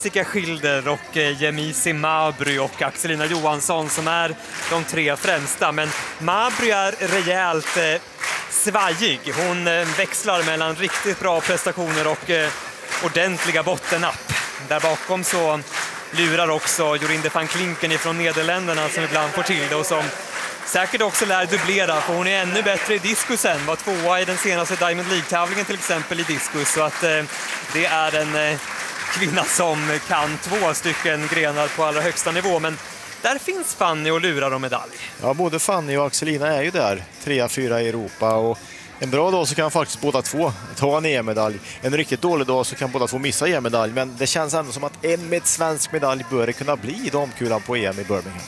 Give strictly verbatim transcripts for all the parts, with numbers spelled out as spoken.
Jessica Schilder och Jemisi Mabry och Axelina Johansson som är de tre främsta. Men Mabry är rejält eh, svajig. Hon eh, växlar mellan riktigt bra prestationer och eh, ordentliga bottennapp. Där bakom så lurar också Jorinde van Klinken ifrån Nederländerna som ibland får till det och som säkert också lär dubblera, för hon är ännu bättre i diskusen. Var tvåa i den senaste Diamond League-tävlingen till exempel i diskus. Så att eh, det är en eh, kvinna som kan två stycken grenar på allra högsta nivå. Men där finns Fanny och lurar om medalj. Ja, både Fanny och Axelina är ju där. Trea, fyra i Europa. Och en bra dag så kan faktiskt båda två ta en E M-medalj. En riktigt dålig dag så kan båda två missa E M-medalj. Men det känns ändå som att en med svensk medalj bör det kunna bli damkulan på E M i Birmingham.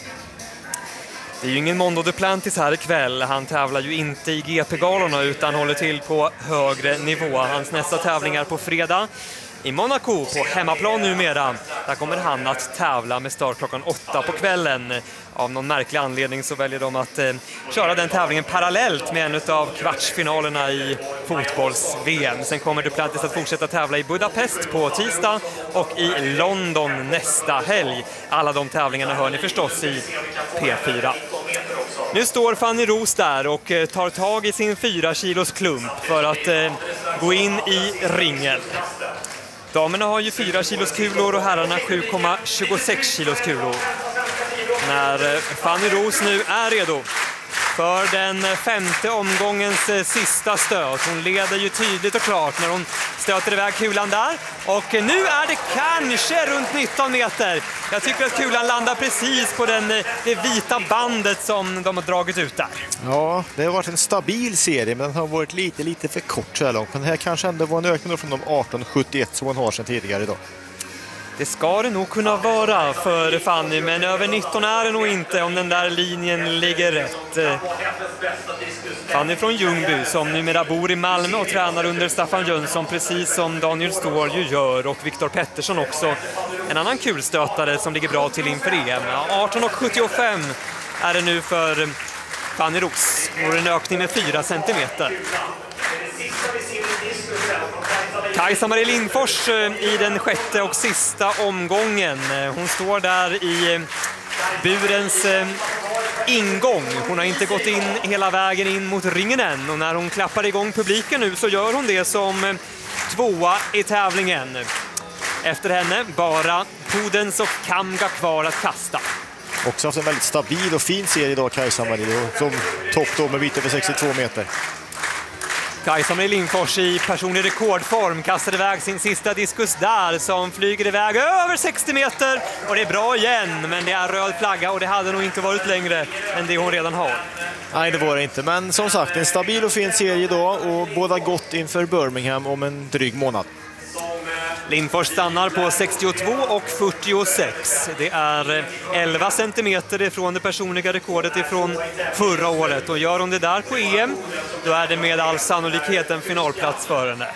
Det är ju ingen Mondo Duplantis här ikväll. Han tävlar ju inte i G P-galorna utan håller till på högre nivå. Hans nästa tävling är på fredag i Monaco på hemmaplan numera. Där kommer han att tävla med start klockan åtta på kvällen. Av någon märklig anledning så väljer de att eh, köra den tävlingen parallellt med en av kvartsfinalerna i fotbolls-V M. Sen kommer Duplantis att fortsätta tävla i Budapest på tisdag och i London nästa helg. Alla de tävlingarna hör ni förstås i P fyra. Nu står Fanny Roos där och eh, tar tag i sin fyra kilos klump för att eh, gå in i ringen. Damerna har ju fyra kilos kulor och herrarna sju komma tjugosex kilos kulor. När Fanny Roos nu är redo för den femte omgångens sista stöt. Hon leder ju tydligt och klart när hon stöter iväg kulan där. Och nu är det kanske runt nitton meter. Jag tycker att kulan landar precis på den, det vita bandet som de har dragit ut där. Ja, det har varit en stabil serie men den har varit lite, lite för kort så här långt. Men här kanske ändå var en ökning från de arton sjuttioett som hon har sedan tidigare idag. Det ska det nog kunna vara för Fanny, men över nitton är det nog inte om den där linjen ligger rätt. Fanny från Ljungby som numera bor i Malmö och tränar under Staffan Jönsson precis som Daniel Ståhl ju gör och Viktor Pettersson också. En annan kulstötare som ligger bra till inför E M. arton sjuttiofem är det nu för Fanny Roos och en ökning med fyra centimeter. Kajsa-Marie Lindfors i den sjätte och sista omgången. Hon står där i burens ingång. Hon har inte gått in hela vägen in mot ringen än. Och när hon klappar igång publiken nu så gör hon det som tvåa i tävlingen. Efter henne bara Pudens och Kamga kvar att kasta. Också haft en väldigt stabil och fin serie idag, Kajsa-Marie. Som topp då med bit över sextiotvå meter. Kajsa-Marie Lindfors i personlig rekordform kastar iväg sin sista diskus där som flyger iväg över sextio meter och det är bra igen, men det är röd flagga och det hade nog inte varit längre än det hon redan har. Nej, det var det inte, men som sagt en stabil och fin serie idag och båda gott inför Birmingham om en dryg månad. Lindfors stannar på sextiotvå och fyrtiosex. Det är elva centimeter ifrån det personliga rekordet ifrån förra året. Och gör hon det där på E M, då är det med all sannolikhet en finalplats för henne.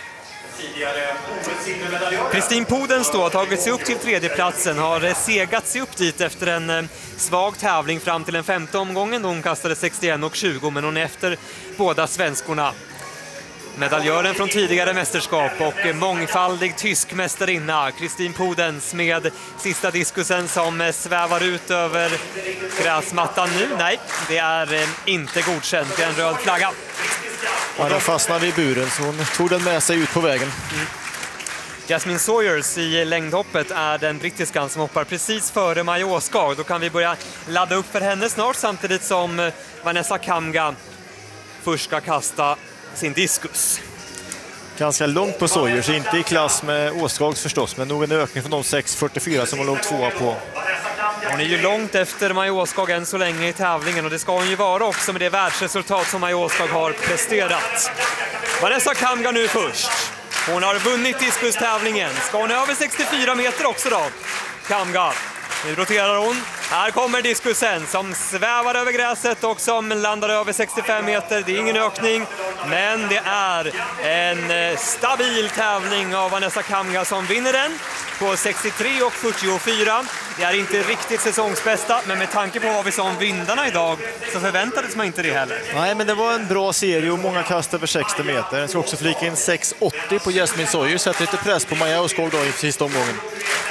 Kristin Pudens då har tagit sig upp till tredjeplatsen, har segat sig upp dit efter en svag tävling fram till den femte omgången då hon kastade sextioen och tjugo, men hon är efter båda svenskorna. Medaljören från tidigare mästerskap och mångfaldig tysk mästarinna Kristin Pudens med sista diskusen som svävar ut över gräsmattan nu. Nej, det är inte godkänt. Det är en röd flagga. Ja, den fastnade i buren så hon tog den med sig ut på vägen. Mm. Jasmine Sawyers i längdhoppet är den brittiskan som hoppar precis före Maja Åskag. Då kan vi börja ladda upp för henne snart samtidigt som Vanessa Kamga först ska kasta sin diskus. Ganska långt på Sawyers, inte i klass med Åskags förstås, men nog en ökning från de sex fyrtiofyra som hon låg tvåa på. Hon är ju långt efter Maja Åskag än så länge i tävlingen och det ska hon ju vara också med det världsresultat som Maja Åskag har presterat. Vanessa Kamga nu först. Hon har vunnit diskustävlingen. Ska hon över sextiofyra meter också då? Kamga. Nu roterar hon. Här kommer diskusen som svävar över gräset och som landar över sextiofem meter. Det är ingen ökning, men det är en stabil tävling av Vanessa Kamga som vinner den. på sextiotre och fyrtiofyra. Det är inte riktigt säsongsbästa, men med tanke på vad vi sa om vindarna idag så förväntades man inte det heller. Nej, men det var en bra serie och många kast över sextio meter. Jag ska också flika in sex åttio på Jasmine Sawyer, sätter lite press på Maja Oskog då i sista omgången.